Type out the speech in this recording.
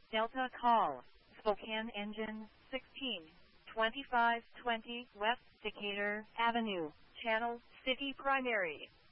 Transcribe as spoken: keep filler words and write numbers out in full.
Delta call, Spokane engine sixteen, twenty-five twenty West Decatur Avenue, Channel City Primary.